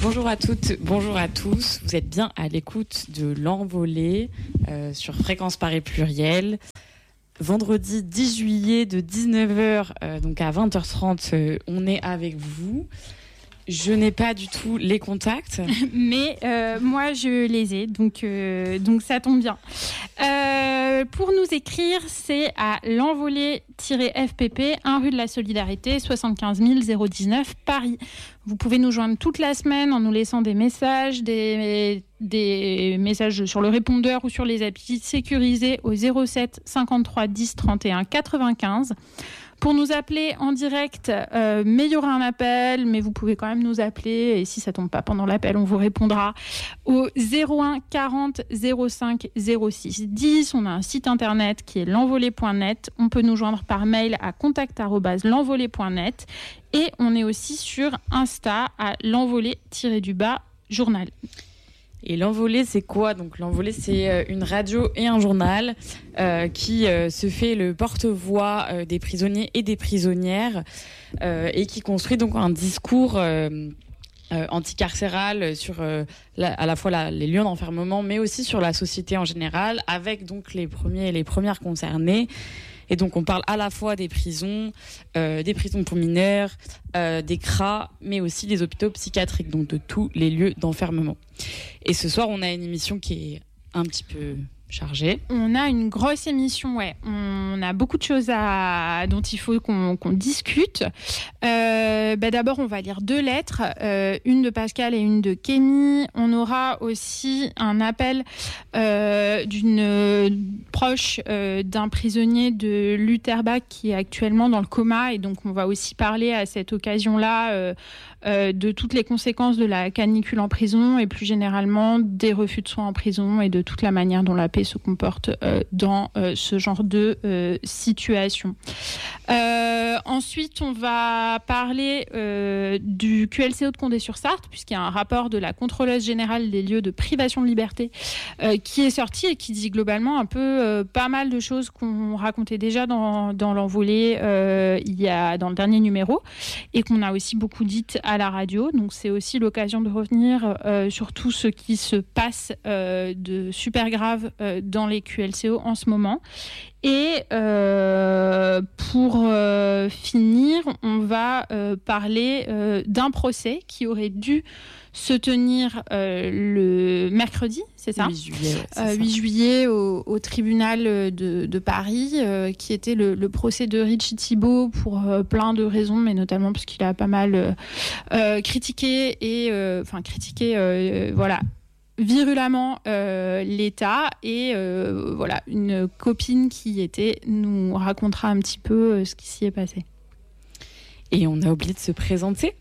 Bonjour à toutes, bonjour à tous. Vous êtes bien à l'écoute de l'Envolée sur Fréquence Paris Pluriel. Vendredi 10 juillet de 19h donc à 20h30, on est avec vous. Je n'ai pas du tout les contacts. Mais moi, je les ai, donc ça tombe bien. Pour nous écrire, c'est à l'envolée-fpp, 1 rue de la Solidarité, 75 019, Paris. Vous pouvez nous joindre toute la semaine en nous laissant des messages, des messages sur le répondeur ou sur les applis sécurisés au 07 53 10 31 95. Pour nous appeler en direct, mais il y aura un appel, mais vous pouvez quand même nous appeler. Et si ça ne tombe pas pendant l'appel, on vous répondra au 01 40 05 06 10. On a un site internet qui est l'envolée.net. On peut nous joindre par mail à contact@l'envolée.net. Et on est aussi sur Insta à l'envolée-journal. Et l'Envolée, c'est quoi ? Donc l'Envolée, c'est une radio et un journal qui se fait le porte-voix des prisonniers et des prisonnières et qui construit donc un discours anticarcéral sur à la fois les lieux d'enfermement, mais aussi sur la société en général, avec donc les premiers et les premières concernées. Et donc, on parle à la fois des prisons pour mineurs, des CRA, mais aussi des hôpitaux psychiatriques, donc de tous les lieux d'enfermement. Et ce soir, on a une émission qui est un petit peu chargée. On a une grosse émission, ouais. On a beaucoup de choses dont il faut qu'on discute. D'abord, on va lire 2 lettres, une de Pascal et une de Kémy. On aura aussi un appel d'une proche d'un prisonnier de l'Uterbach qui est actuellement dans le coma. Et donc, on va aussi parler à cette occasion-là de toutes les conséquences de la canicule en prison et plus généralement des refus de soins en prison et de toute la manière dont la paix se comporte dans ce genre de situation. Ensuite, on va parler du QLCO de Condé-sur-Sarthe, puisqu'il y a un rapport de la contrôleuse générale des lieux de privation de liberté qui est sorti et qui dit globalement un peu pas mal de choses qu'on racontait déjà dans l'Envolée il y a dans le dernier numéro et qu'on a aussi beaucoup dites à la radio. Donc c'est aussi l'occasion de revenir sur tout ce qui se passe de super grave dans les QLCO en ce moment. Et pour finir, on va parler d'un procès qui aurait dû se tenir le mercredi, c'est ça ? 8 juillet, ouais, c'est 8 juillet au tribunal de Paris, qui était le procès de Richie Thibault pour plein de raisons, mais notamment parce qu'il a pas mal critiqué virulemment l'État et voilà, une copine qui nous racontera un petit peu ce qui s'y est passé. Et on a oublié de se présenter.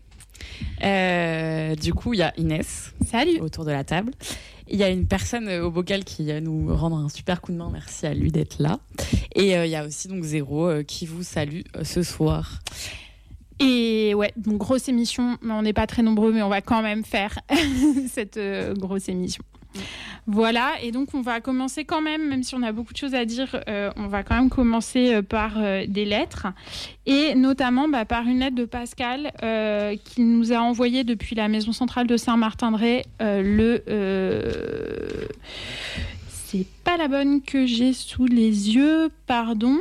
Du coup, il y a Inès. Salut. Autour de la table. Il y a une personne au bocal qui va nous rendre un super coup de main. Merci à lui d'être là. Et il y a aussi donc Zéro qui vous salue ce soir. Et ouais, donc grosse émission, mais on n'est pas très nombreux, mais on va quand même faire cette grosse émission. Voilà, et donc on va commencer quand même si on a beaucoup de choses à dire, on va quand même commencer par des lettres, et notamment par une lettre de Pascal qui nous a envoyé depuis la maison centrale de Saint-Martin-de-Ré c'est pas la bonne que j'ai sous les yeux, pardon.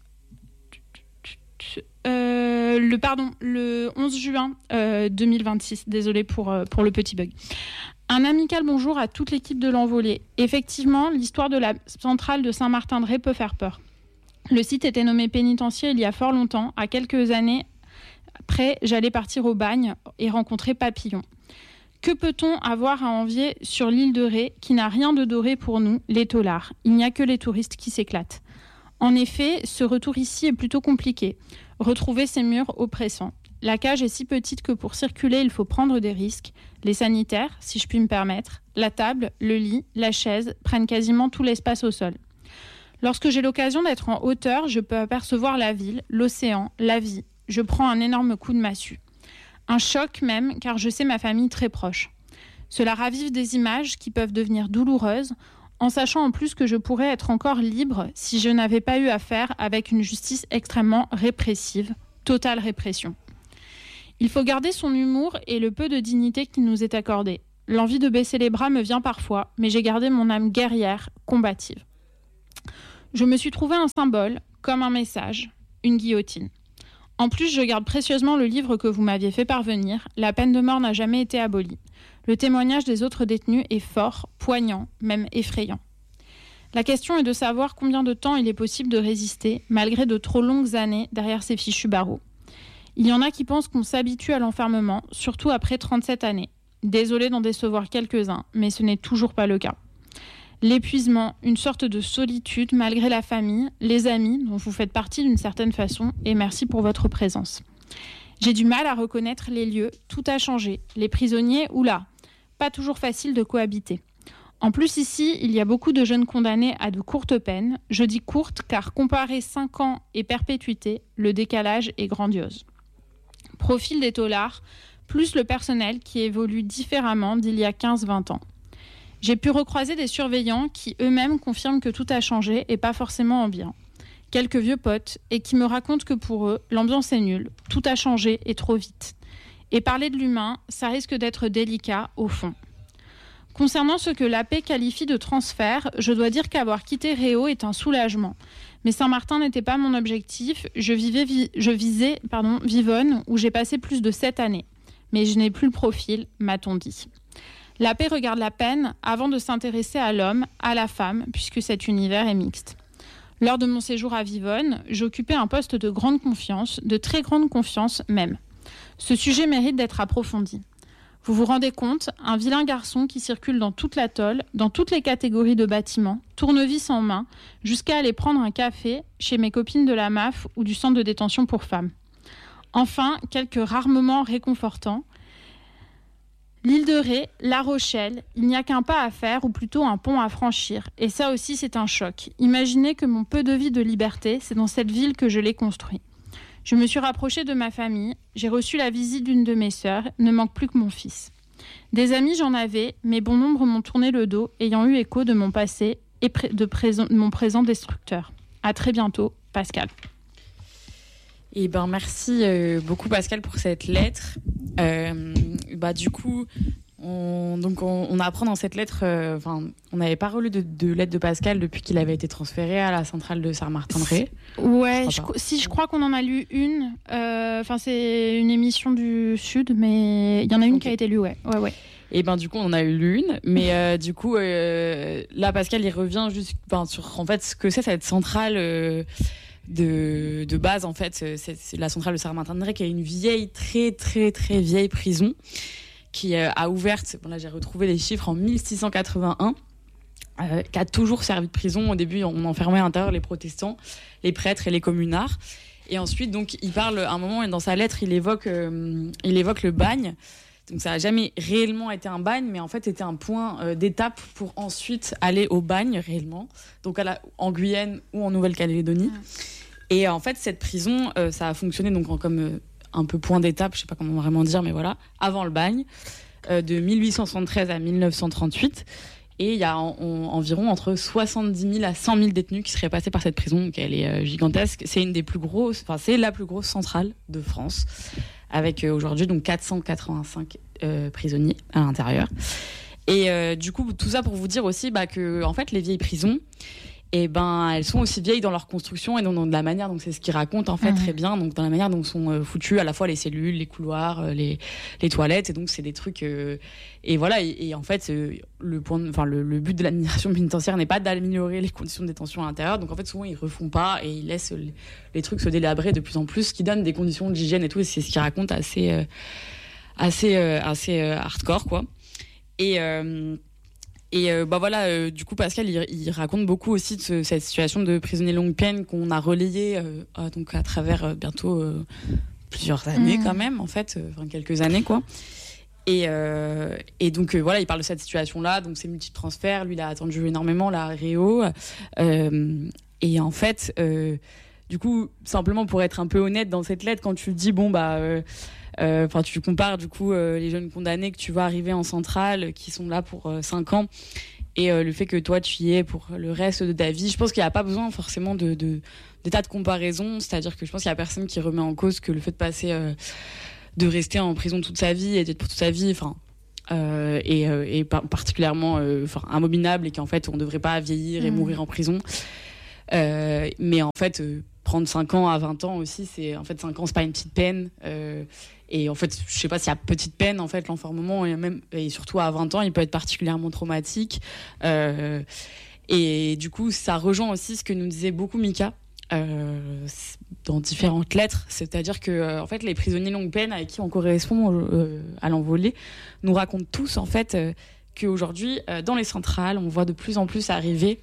Le 11 juin 2026. Désolée pour le petit bug. Un amical bonjour à toute l'équipe de l'Envolée. Effectivement, l'histoire de la centrale de Saint-Martin-de-Ré peut faire peur. Le site était nommé pénitencier il y a fort longtemps. À quelques années après, j'allais partir au bagne et rencontrer Papillon. Que peut-on avoir à envier sur l'île de Ré qui n'a rien de doré pour nous, les taulards ? Il n'y a que les touristes qui s'éclatent. En effet, ce retour ici est plutôt compliqué. Retrouver ces murs oppressants. La cage est si petite que pour circuler, il faut prendre des risques. Les sanitaires, si je puis me permettre, la table, le lit, la chaise prennent quasiment tout l'espace au sol. Lorsque j'ai l'occasion d'être en hauteur, je peux apercevoir la ville, l'océan, la vie. Je prends un énorme coup de massue. Un choc même, car je sais ma famille très proche. Cela ravive des images qui peuvent devenir douloureuses, en sachant en plus que je pourrais être encore libre si je n'avais pas eu affaire avec une justice extrêmement répressive, totale répression. Il faut garder son humour et le peu de dignité qui nous est accordé. L'envie de baisser les bras me vient parfois, mais j'ai gardé mon âme guerrière, combative. Je me suis trouvé un symbole, comme un message, une guillotine. En plus, je garde précieusement le livre que vous m'aviez fait parvenir. La peine de mort n'a jamais été abolie. Le témoignage des autres détenus est fort, poignant, même effrayant. La question est de savoir combien de temps il est possible de résister, malgré de trop longues années derrière ces fichus barreaux. Il y en a qui pensent qu'on s'habitue à l'enfermement, surtout après 37 années. Désolée d'en décevoir quelques-uns, mais ce n'est toujours pas le cas. L'épuisement, une sorte de solitude malgré la famille, les amis, dont vous faites partie d'une certaine façon, et merci pour votre présence. J'ai du mal à reconnaître les lieux, tout a changé. Les prisonniers, oula, pas toujours facile de cohabiter. En plus ici, il y a beaucoup de jeunes condamnés à de courtes peines. Je dis courtes car comparé 5 ans et perpétuité, le décalage est grandiose. Profil des taulards, plus le personnel qui évolue différemment d'il y a 15-20 ans. J'ai pu recroiser des surveillants qui eux-mêmes confirment que tout a changé et pas forcément en bien. Quelques vieux potes et qui me racontent que pour eux, l'ambiance est nulle, tout a changé et trop vite. Et parler de l'humain, ça risque d'être délicat au fond. Concernant ce que l'AP qualifie de transfert, je dois dire qu'avoir quitté Réau est un soulagement. Mais Saint-Martin n'était pas mon objectif, je visais Vivonne où j'ai passé plus de 7 années. Mais je n'ai plus le profil, m'a-t-on dit. La paix regarde la peine avant de s'intéresser à l'homme, à la femme, puisque cet univers est mixte. Lors de mon séjour à Vivonne, j'occupais un poste de grande confiance, de très grande confiance même. Ce sujet mérite d'être approfondi. Vous vous rendez compte, un vilain garçon qui circule dans toute l'atoll, dans toutes les catégories de bâtiments, tournevis en main, jusqu'à aller prendre un café chez mes copines de la MAF ou du centre de détention pour femmes. Enfin, quelques rares moments réconfortants. L'île de Ré, La Rochelle, il n'y a qu'un pas à faire ou plutôt un pont à franchir. Et ça aussi, c'est un choc. Imaginez que mon peu de vie de liberté, c'est dans cette ville que je l'ai construit. Je me suis rapprochée de ma famille, j'ai reçu la visite d'une de mes sœurs, ne manque plus que mon fils. Des amis, j'en avais, mais bon nombre m'ont tourné le dos, ayant eu écho de mon passé et de mon présent destructeur. À très bientôt, Pascal. Eh ben, merci beaucoup Pascal pour cette lettre. Du coup, on apprend dans cette lettre, on n'avait pas relu de lettre de Pascal depuis qu'il avait été transféré à la centrale de Saint-Martin-de-Ré. Ouais, je crois qu'on en a lu une. C'est une émission du Sud, mais il y en a une qui a été lue, ouais. Et du coup, on en a eu l'une, mais du coup, là, Pascal, il revient juste sur en fait ce que c'est cette centrale. De base, en fait, c'est la centrale de Saint-Martin-de-Ré qui est une vieille, très très très vieille prison qui a ouverte, là j'ai retrouvé les chiffres, en 1681, qui a toujours servi de prison. Au début, on enfermait à l'intérieur les protestants, les prêtres et les communards. Et ensuite, donc, il parle, à un moment, dans sa lettre, il évoque le bagne. Donc ça n'a jamais réellement été un bagne, mais en fait c'était un point d'étape pour ensuite aller au bagne réellement, donc en Guyane ou en Nouvelle-Calédonie. Et en fait cette prison, ça a fonctionné donc comme un peu point d'étape, je sais pas comment vraiment dire, mais voilà, avant le bagne, de 1873 à 1938. Et il y a environ entre 70 000 à 100 000 détenus qui seraient passés par cette prison, donc elle est gigantesque. C'est c'est la plus grosse centrale de France, avec aujourd'hui donc 485 prisonniers à l'intérieur. Et du coup, tout ça pour vous dire aussi que en fait, les vieilles prisons, elles sont aussi vieilles dans leur construction et dans la manière dont c'est ce qu'ils racontent en fait très bien, donc dans la manière dont sont foutues à la fois les cellules, les couloirs, les toilettes, et donc c'est des trucs et voilà, et en fait le but de l'administration pénitentiaire n'est pas d'améliorer les conditions de détention à l'intérieur, donc en fait souvent ils refont pas et ils laissent les trucs se délabrer de plus en plus, ce qui donne des conditions d'hygiène et tout, et c'est ce qu'ils racontent assez hardcore quoi. Du coup, Pascal, il raconte beaucoup aussi de cette situation de prisonniers longue peine qu'on a relayée donc à travers bientôt plusieurs années quand même, en fait, quelques années quoi. Et donc il parle de cette situation-là, donc ces multiples transferts. Lui, il a attendu énormément la Réau. Et en fait, du coup, simplement pour être un peu honnête dans cette lettre, quand tu dis tu compares du coup les jeunes condamnés que tu vois arriver en centrale, qui sont là pour 5 ans, et le fait que toi tu y es pour le reste de ta vie, je pense qu'il n'y a pas besoin forcément d'état de comparaison, c'est-à-dire que je pense qu'il n'y a personne qui remet en cause que le fait de passer rester en prison toute sa vie et d'être pour toute sa vie, enfin. Et particulièrement abominable, et qu'en fait on ne devrait pas vieillir et mourir en prison, mais en fait prendre 5 ans à 20 ans aussi, c'est en fait 5 ans, c'est pas une petite peine, et en fait je sais pas s'il y a petite peine, en fait l'enfermement, et surtout à 20 ans il peut être particulièrement traumatique, et du coup ça rejoint aussi ce que nous disait beaucoup Mika dans différentes lettres, c'est-à-dire que en fait les prisonniers longue peine avec qui on correspond à l'Envolée nous racontent tous en fait qu'aujourd'hui dans les centrales on voit de plus en plus arriver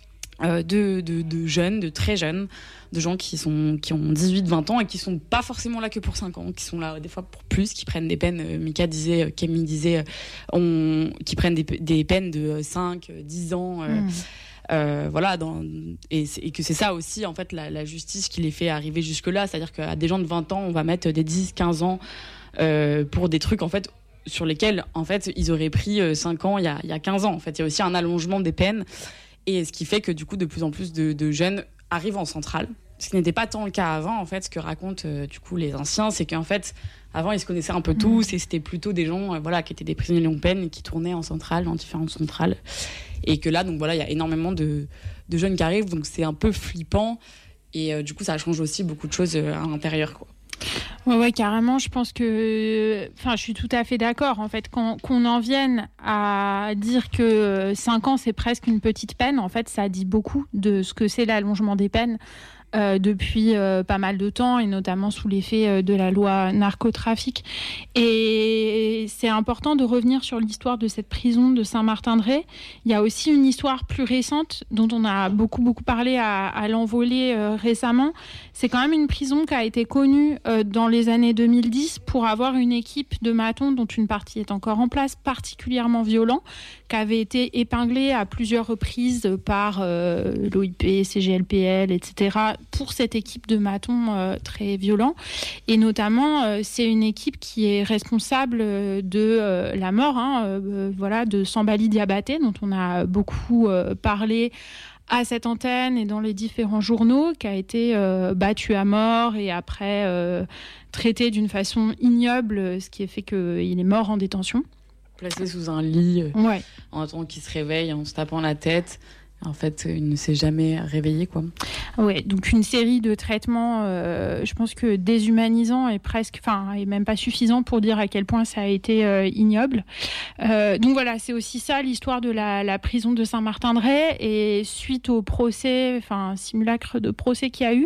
de jeunes, de très jeunes, de gens qui ont 18-20 ans et qui sont pas forcément là que pour 5 ans, qui sont là des fois pour plus, qui prennent des peines, Mika disait, Camille disait, qui prennent des peines de 5-10 ans. Voilà, et que c'est ça aussi en fait la justice qui les fait arriver jusque là, c'est-à-dire qu'à des gens de 20 ans on va mettre des 10-15 ans pour des trucs en fait sur lesquels en fait ils auraient pris 5 ans il y a 15 ans. En fait il y a aussi un allongement des peines, et ce qui fait que du coup de plus en plus de jeunes arrivent en centrale, ce qui n'était pas tant le cas avant. En fait ce que racontent du coup les anciens, c'est qu'en fait avant ils se connaissaient un peu tous, et c'était plutôt des gens voilà, qui étaient des prisonniers longue peine et qui tournaient en centrale, dans différentes centrales. Et que là, donc voilà, il y a énormément de jeunes qui arrivent, donc c'est un peu flippant. Et du coup, ça change aussi beaucoup de choses à l'intérieur, quoi. Ouais, carrément. Je pense que, je suis tout à fait d'accord. En fait, qu'on en vienne à dire que 5 ans, c'est presque une petite peine, en fait, ça dit beaucoup de ce que c'est l'allongement des peines. Depuis pas mal de temps, et notamment sous l'effet de la loi narcotrafic. Et c'est important de revenir sur l'histoire de cette prison de Saint-Martin-de-Ré. Il y a aussi une histoire plus récente dont on a beaucoup parlé à l'Envolée récemment. C'est quand même une prison qui a été connue dans les années 2010 pour avoir une équipe de matons dont une partie est encore en place, particulièrement violent, qui avait été épinglée à plusieurs reprises par l'OIP, CGLPL, etc., pour cette équipe de matons très violents. Et notamment, c'est une équipe qui est responsable de la mort de Sambali Diabaté, dont on a beaucoup parlé à cette antenne et dans les différents journaux, qui a été battu à mort et après traité d'une façon ignoble, ce qui a fait qu'il est mort en détention. Placé sous un lit, ouais. En attendant qu'il se réveille, en se tapant la tête. En fait, il ne s'est jamais réveillé, quoi. Ouais, donc une série de traitements, je pense que déshumanisants et même pas suffisant pour dire à quel point ça a été ignoble. Donc voilà, c'est aussi ça l'histoire de la prison de Saint-Martin-de-Ré. Et suite au procès, simulacre de procès qu'il y a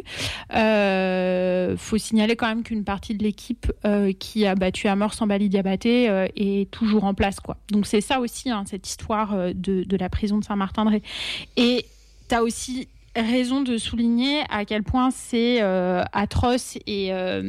eu, faut signaler quand même qu'une partie de l'équipe qui a battu à mort Sambali Diabaté est toujours en place, quoi. Donc c'est ça aussi, cette histoire de la prison de Saint-Martin-de-Ré. Et tu as aussi raison de souligner à quel point c'est atroce et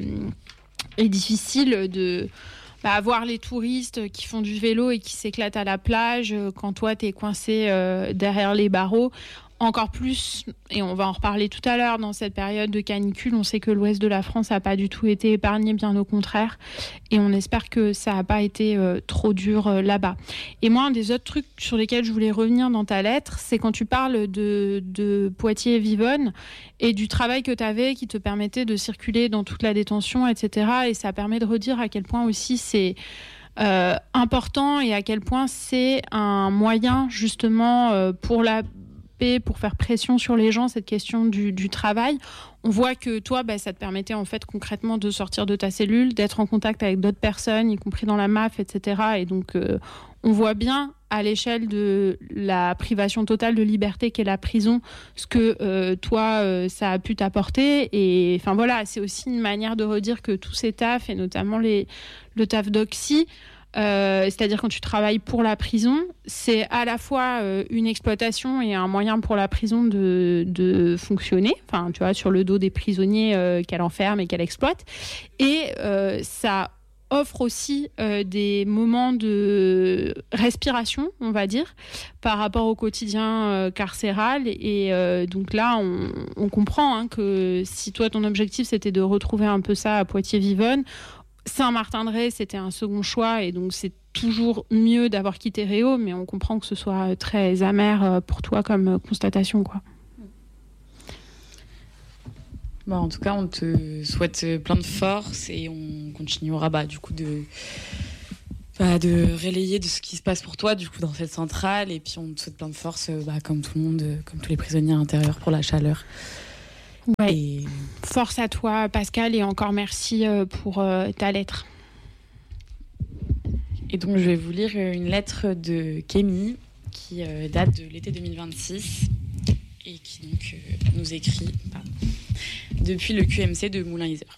difficile de voir les touristes qui font du vélo et qui s'éclatent à la plage quand toi, tu es coincé derrière les barreaux. Encore plus, et on va en reparler tout à l'heure, dans cette période de canicule, on sait que l'ouest de la France n'a pas du tout été épargné, bien au contraire. Et on espère que ça n'a pas été trop dur là-bas. Et moi, un des autres trucs sur lesquels je voulais revenir dans ta lettre, c'est quand tu parles de Poitiers-Vivonne et du travail que tu avais qui te permettait de circuler dans toute la détention, etc. Et ça permet de redire à quel point aussi c'est important et à quel point c'est un moyen justement pour faire pression sur les gens, cette question du travail. On voit que toi, ça te permettait en fait concrètement de sortir de ta cellule, d'être en contact avec d'autres personnes, y compris dans la MAF, etc. Et donc, on voit bien à l'échelle de la privation totale de liberté qu'est la prison, ce que toi, ça a pu t'apporter. Et voilà, c'est aussi une manière de redire que tous ces tafs, et notamment le taf d'Oxy, c'est-à-dire quand tu travailles pour la prison, c'est à la fois une exploitation et un moyen pour la prison de fonctionner, tu vois, sur le dos des prisonniers qu'elle enferme et qu'elle exploite. Et ça offre aussi des moments de respiration, on va dire, par rapport au quotidien carcéral. Et donc là, on comprend que si toi, ton objectif, c'était de retrouver un peu ça à Poitiers-Vivonne, Saint-Martin-de-Ré, c'était un second choix, et donc c'est toujours mieux d'avoir quitté Réau, mais on comprend que ce soit très amer pour toi comme constatation, quoi. En tout cas, on te souhaite plein de force et on continuera du coup de relayer de ce qui se passe pour toi du coup dans cette centrale, et puis on te souhaite plein de force comme tout le monde, comme tous les prisonniers à l'intérieur pour la chaleur. Ouais. Et... Force à toi Pascal, et encore merci pour ta lettre. Et donc je vais vous lire une lettre de Kémy qui date de l'été 2026 et qui donc nous écrit depuis le QMC de Moulins-Isère.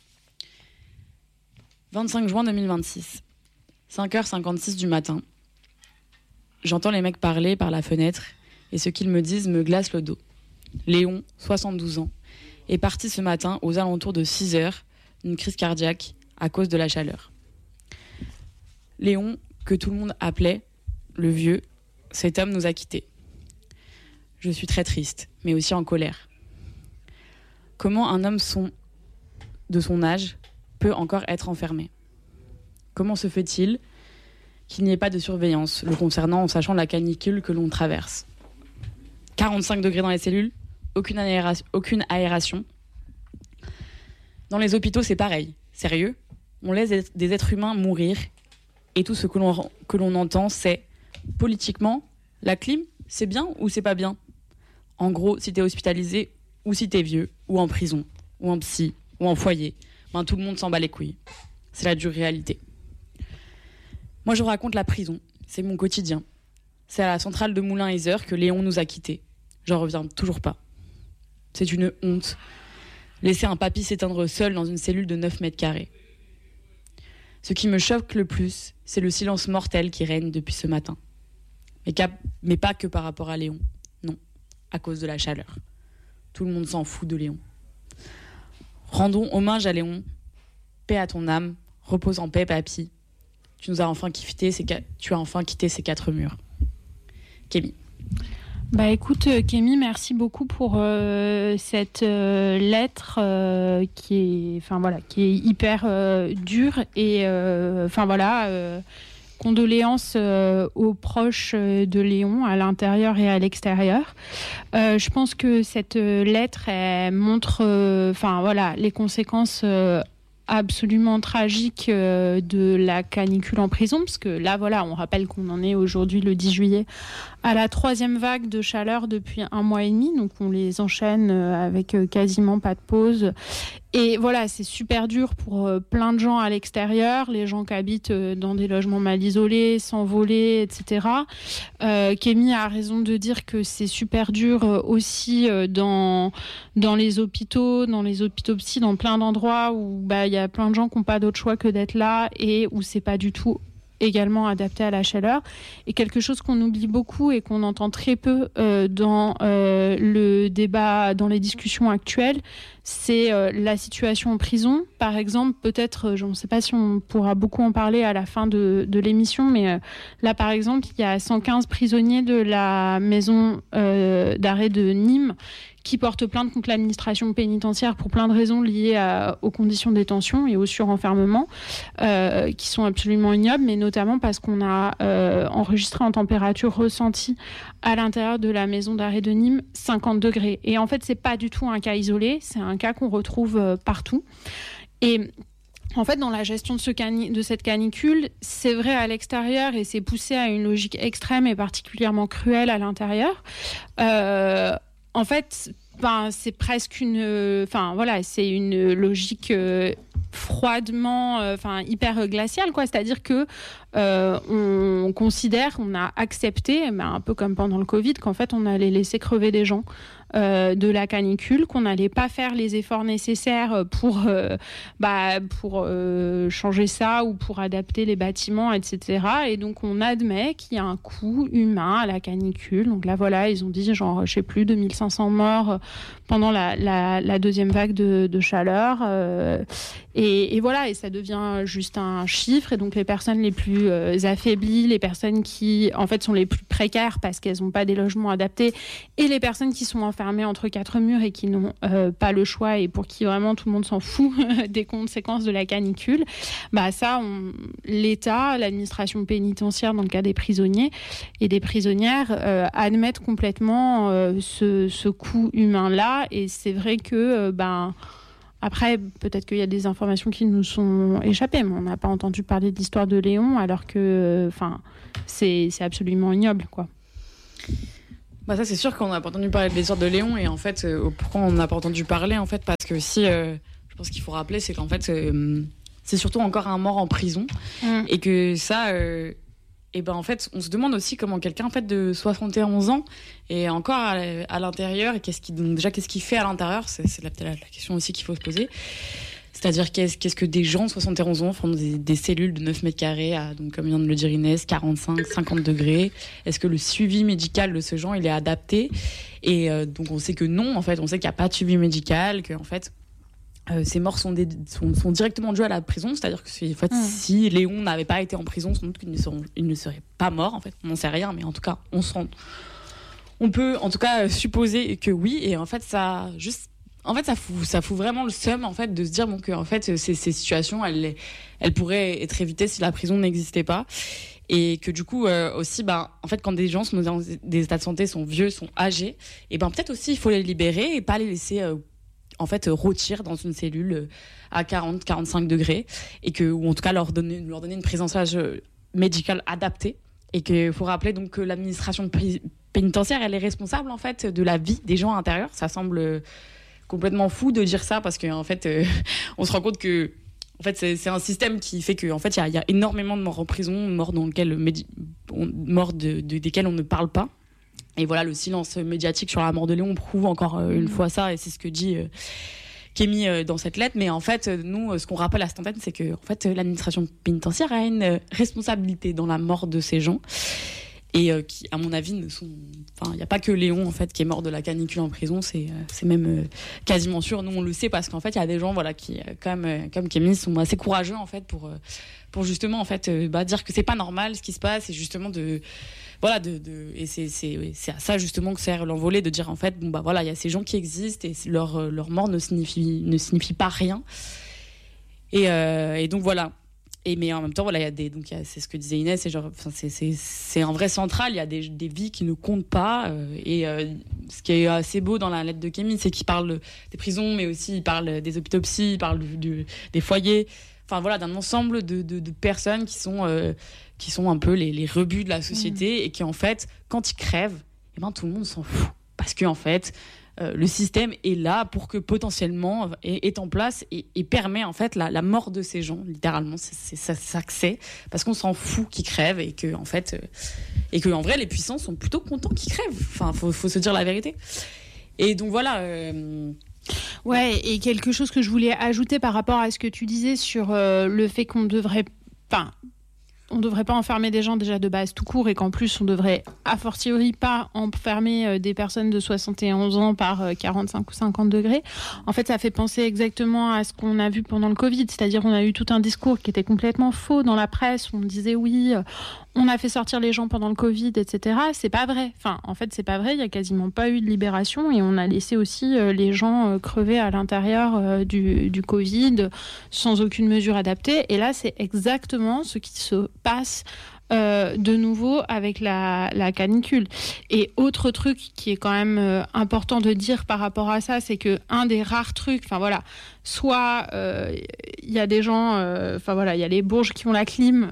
25 juin 2026, 5h56 du matin. J'entends les mecs parler par la fenêtre et ce qu'ils me disent me glace le dos. Léon, 72 ans, est parti ce matin aux alentours de 6h d'une crise cardiaque à cause de la chaleur. Léon, que tout le monde appelait le vieux, cet homme nous a quittés. Je suis très triste, mais aussi en colère. Comment un homme de son âge peut encore être enfermé ? Comment se fait-il qu'il n'y ait pas de surveillance le concernant en sachant la canicule que l'on traverse ? 45 degrés dans les cellules, aucune aération. Dans les hôpitaux, c'est pareil. Sérieux ? On laisse des êtres humains mourir et tout ce que l'on entend, c'est politiquement, la clim, c'est bien ou c'est pas bien ? En gros, si t'es hospitalisé ou si t'es vieux, ou en prison, ou en psy, ou en foyer, tout le monde s'en bat les couilles. C'est la dure réalité. Moi, je vous raconte la prison. C'est mon quotidien. C'est à la centrale de Moulins-Isère que Léon nous a quittés. J'en reviens toujours pas. C'est une honte. Laisser un papy s'éteindre seul dans une cellule de 9 mètres carrés. Ce qui me choque le plus, c'est le silence mortel qui règne depuis ce matin. Mais pas que par rapport à Léon. Non, à cause de la chaleur. Tout le monde s'en fout de Léon. Rendons hommage à Léon. Paix à ton âme. Repose en paix, papy. Tu as enfin quitté ces 4 murs. Kémy. Écoute, Kémy, merci beaucoup pour cette lettre qui est hyper dure et condoléances aux proches de Léon à l'intérieur et à l'extérieur. Je pense que cette lettre elle montre les conséquences absolument tragique de la canicule en prison, parce que là, on rappelle qu'on en est aujourd'hui, le 10 juillet, à la 3e vague de chaleur depuis 1 mois et demi, donc on les enchaîne avec quasiment pas de pause. Et voilà, c'est super dur pour plein de gens à l'extérieur, les gens qui habitent dans des logements mal isolés, sans voler, etc. Kémy a raison de dire que c'est super dur aussi dans les hôpitaux psy, dans plein d'endroits où il y a plein de gens qui n'ont pas d'autre choix que d'être là et où c'est pas du tout également adapté à la chaleur. Et quelque chose qu'on oublie beaucoup et qu'on entend très peu dans le débat, dans les discussions actuelles, c'est la situation en prison. Par exemple, peut-être, je ne sais pas si on pourra beaucoup en parler à la fin de l'émission, mais là, par exemple, il y a 115 prisonniers de la maison d'arrêt de Nîmes qui portent plainte contre l'administration pénitentiaire pour plein de raisons liées aux conditions de détention et au surenfermement, qui sont absolument ignobles, mais notamment parce qu'on a enregistré en température ressentie à l'intérieur de la maison d'arrêt de Nîmes 50 degrés. Et en fait, c'est pas du tout un cas isolé, c'est un cas qu'on retrouve partout. Et en fait, dans la gestion de cette canicule, c'est vrai à l'extérieur et c'est poussé à une logique extrême et particulièrement cruelle à l'intérieur. En fait, c'est presque c'est une logique froidement, hyper glaciale, quoi. C'est-à-dire que on considère, on a accepté, un peu comme pendant le Covid, qu'en fait, on allait laisser crever des gens de la canicule, qu'on n'allait pas faire les efforts nécessaires pour changer ça ou pour adapter les bâtiments, etc. Et donc, on admet qu'il y a un coût humain à la canicule. Donc là, ils ont dit 2500 morts pendant la deuxième vague de chaleur. Et voilà, et ça devient juste un chiffre. Et donc, les personnes les plus affaiblies, les personnes qui, en fait, sont les plus précaires parce qu'elles n'ont pas des logements adaptés, et les personnes qui sont enfermées entre 4 murs et qui n'ont pas le choix et pour qui vraiment tout le monde s'en fout des conséquences de la canicule, l'État, l'administration pénitentiaire, dans le cas des prisonniers et des prisonnières, admettent complètement ce coût humain-là. Et c'est vrai que après, peut-être qu'il y a des informations qui nous sont échappées, mais on n'a pas entendu parler de l'histoire de Léon, alors que c'est absolument ignoble, quoi. Ça, c'est sûr qu'on n'a pas entendu parler de l'histoire de Léon. Et en fait, pourquoi on n'a pas entendu parler, en fait, parce que aussi, je pense qu'il faut rappeler, c'est qu'en fait, c'est surtout encore un mort en prison. Et que ça... en fait, on se demande aussi comment quelqu'un en fait, de 71 ans est encore à l'intérieur et qu'est-ce qu'il fait à l'intérieur. C'est peut-être la question aussi qu'il faut se poser. C'est-à-dire qu'est-ce que des gens de 71 ans font des cellules de 9 mètres carrés à, donc, comme vient de le dire Inès, 45, 50 degrés. Est-ce que le suivi médical de ce genre, il est adapté? Et donc on sait que non, en fait, on sait qu'il n'y a pas de suivi médical, que en fait, ces morts sont directement dues à la prison, c'est-à-dire que si Léon n'avait pas été en prison, sans doute qu'il ne serait pas mort. En fait, on n'en sait rien, mais en tout cas, on peut en tout cas supposer que oui. Et en fait, ça fout vraiment le seum en fait de se dire que en fait ces situations, elles pourraient être évitées si la prison n'existait pas. Et que du coup aussi en fait quand des gens sont dans des états de santé, sont vieux, sont âgés, et peut-être aussi il faut les libérer et pas les laisser en fait rôtir dans une cellule à 40-45 degrés, ou en tout cas leur donner une prise en charge médicale adaptée. Et qu'il faut rappeler donc que l'administration pénitentiaire, elle est responsable en fait de la vie des gens à l'intérieur. Ça semble complètement fou de dire ça, parce qu'en fait on se rend compte que en fait c'est un système qui fait que en fait il y a énormément de morts en prison, morts desquelles on ne parle pas. Et voilà, le silence médiatique sur la mort de Léon prouve encore une fois ça, et c'est ce que dit Kémy dans cette lettre. Mais en fait, nous, ce qu'on rappelle à cette antenne, c'est que en fait, l'administration pénitentiaire a une responsabilité dans la mort de ces gens. Et qui, à mon avis, il n'y a pas que Léon en fait, qui est mort de la canicule en prison, c'est même quasiment sûr. Nous, on le sait parce qu'en fait, il y a des gens qui, comme Kémy, sont assez courageux en fait, pour justement en fait, dire que c'est pas normal ce qui se passe, et justement et c'est à ça justement que sert l'envolée, de dire en fait il y a ces gens qui existent et leur mort ne signifie pas rien. Et donc voilà. Mais en même temps c'est ce que disait Inès, c'est un vrai central, il y a des vies qui ne comptent pas, ce qui est assez beau dans la lettre de Kémy, c'est qu'il parle des prisons, mais aussi il parle des autopsies, il parle des foyers, d'un ensemble de personnes qui sont un peu les rebuts de la société, et qui en fait quand ils crèvent, tout le monde s'en fout, parce que en fait le système est là pour que potentiellement est en place et permet en fait la mort de ces gens, littéralement. C'est ça que c'est, parce qu'on s'en fout qu'ils crèvent, et que en fait en vrai les puissants sont plutôt contents qu'ils crèvent. Faut se dire la vérité. Et donc voilà. Ouais, et quelque chose que je voulais ajouter par rapport à ce que tu disais sur le fait qu'on devrait pas enfermer des gens déjà de base tout court, et qu'en plus on devrait a fortiori pas enfermer des personnes de 71 ans par 45 ou 50 degrés. En fait, ça fait penser exactement à ce qu'on a vu pendant le Covid, c'est-à-dire on a eu tout un discours qui était complètement faux dans la presse, où on disait oui, on a fait sortir les gens pendant le Covid, etc. C'est pas vrai. En fait, c'est pas vrai. Il y a quasiment pas eu de libération, et on a laissé aussi les gens crever à l'intérieur du Covid sans aucune mesure adaptée. Et là, c'est exactement ce qui se passe de nouveau avec la canicule. Et autre truc qui est quand même important de dire par rapport à ça, c'est que un des rares trucs, soit il y a des gens, il y a les bourges qui ont la clim,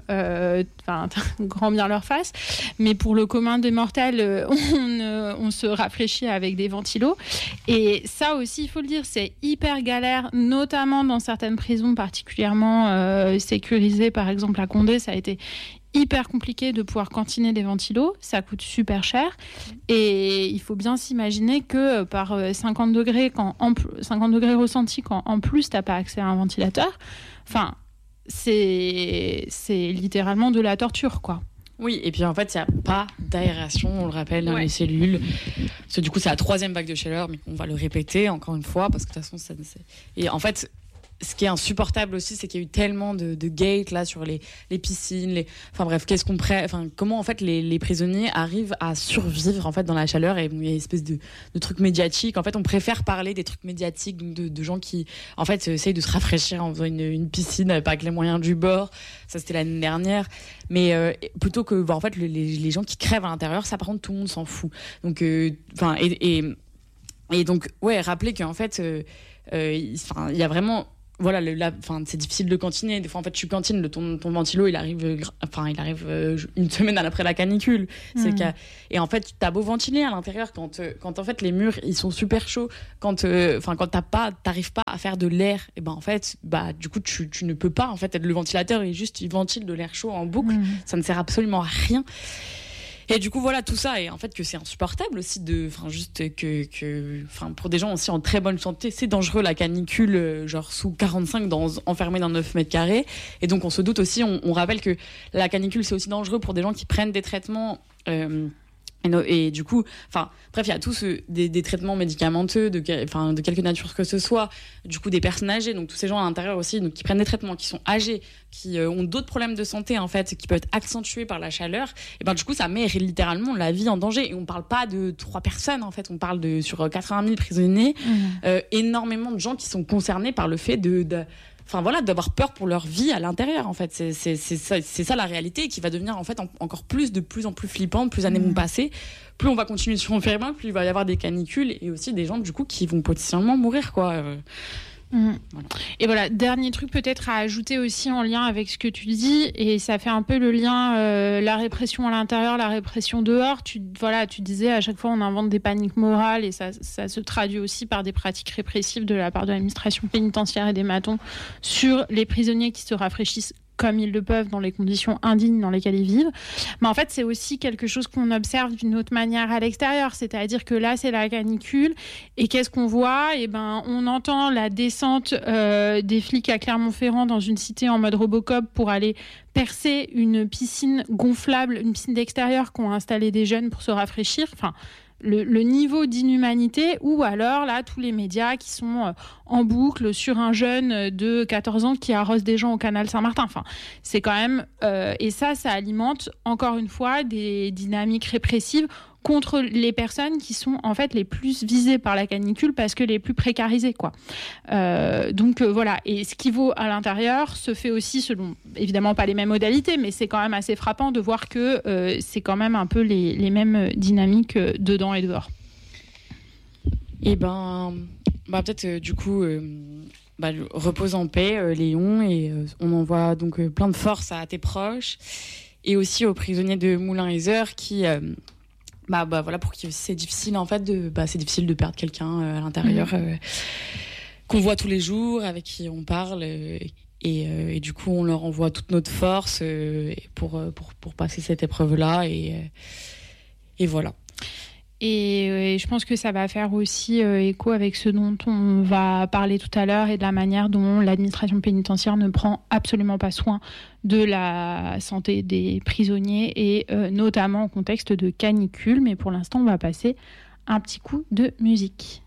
grand bien leur face, mais pour le commun des mortels, on se rafraîchit avec des ventilos. Et ça aussi, il faut le dire, c'est hyper galère, notamment dans certaines prisons particulièrement sécurisées. Par exemple, à Condé, ça a été hyper compliqué de pouvoir cantiner des ventilos, ça coûte super cher, et il faut bien s'imaginer que par 50 degrés ressentis, quand en plus t'as pas accès à un ventilateur, c'est littéralement de la torture, quoi. Oui, et puis en fait, il n'y a pas d'aération, on le rappelle, dans les cellules. Parce que du coup, c'est la 3e vague de chaleur, mais on va le répéter encore une fois, parce que de toute façon, et en fait, ce qui est insupportable aussi, c'est qu'il y a eu tellement de gates là sur les piscines, comment en fait les prisonniers arrivent à survivre en fait dans la chaleur. Et il y a une espèce de trucs médiatiques. En fait, on préfère parler des trucs médiatiques, donc de gens qui en fait essayent de se rafraîchir en faisant une piscine avec les moyens du bord. Ça, c'était l'année dernière. Mais plutôt que en fait les gens qui crèvent à l'intérieur, ça par contre tout le monde s'en fout. Donc donc rappeler qu'en fait il y a vraiment... Voilà, c'est difficile de cantiner. Des fois, en fait, tu cantines, ton ventilo, il arrive une semaine après la canicule. Et en fait, t'as beau ventiler à l'intérieur quand en fait les murs ils sont super chauds, quand t'arrives pas à faire de l'air, et ben en fait, du coup tu ne peux pas en fait. Le ventilateur il ventile de l'air chaud en boucle, ça ne sert absolument à rien. Et du coup, voilà, tout ça, et en fait, que c'est insupportable aussi pour des gens aussi en très bonne santé, c'est dangereux la canicule, genre sous 45, enfermé dans 9 mètres carrés. Et donc, on se doute aussi, on rappelle que la canicule, c'est aussi dangereux pour des gens qui prennent des traitements, et du coup, bref, il y a tous des traitements médicamenteux de quelque nature que ce soit, du coup des personnes âgées, donc tous ces gens à l'intérieur aussi, donc qui prennent des traitements, qui sont âgés, qui ont d'autres problèmes de santé en fait, qui peuvent être accentués par la chaleur. Et du coup, ça met littéralement la vie en danger. Et on parle pas de 3 personnes en fait, on parle sur 80 000 prisonniers, énormément de gens qui sont concernés par le fait d'avoir peur pour leur vie à l'intérieur en fait. C'est ça la réalité, qui va devenir en fait encore de plus en plus flippante. Plus années vont passer, plus on va continuer sur l'enfermement, plus il va y avoir des canicules et aussi des gens du coup qui vont potentiellement mourir quoi. Voilà. Et voilà, dernier truc peut-être à ajouter aussi en lien avec ce que tu dis, et ça fait un peu le lien, la répression à l'intérieur, la répression dehors. Tu disais à chaque fois on invente des paniques morales, et ça se traduit aussi par des pratiques répressives de la part de l'administration pénitentiaire et des matons sur les prisonniers qui se rafraîchissent comme ils le peuvent dans les conditions indignes dans lesquelles ils vivent. Mais en fait, c'est aussi quelque chose qu'on observe d'une autre manière à l'extérieur. C'est-à-dire que là, c'est la canicule. Et qu'est-ce qu'on voit ? On entend la descente des flics à Clermont-Ferrand dans une cité en mode Robocop pour aller percer une piscine gonflable, une piscine d'extérieur qu'ont installé des jeunes pour se rafraîchir. Le niveau d'inhumanité, ou alors là tous les médias qui sont en boucle sur un jeune de 14 ans qui arrose des gens au canal Saint-Martin. C'est quand même et ça alimente encore une fois des dynamiques répressives contre les personnes qui sont en fait les plus visées par la canicule, parce que les plus précarisées quoi. Voilà, et ce qui vaut à l'intérieur se fait aussi selon évidemment pas les mêmes modalités, mais c'est quand même assez frappant de voir que c'est quand même un peu les mêmes dynamiques dedans et dehors. Et peut-être du coup repose en paix Léon, et on envoie donc plein de force à tes proches et aussi aux prisonniers de Moulins-et-Heures qui voilà, pour qui c'est difficile en fait c'est difficile de perdre quelqu'un à l'intérieur qu'on voit tous les jours, avec qui on parle, et du coup on leur envoie toute notre force pour passer cette épreuve là, et voilà. Et je pense que ça va faire aussi écho avec ce dont on va parler tout à l'heure, et de la manière dont l'administration pénitentiaire ne prend absolument pas soin de la santé des prisonniers, et notamment en contexte de canicule. Mais pour l'instant, on va passer un petit coup de musique.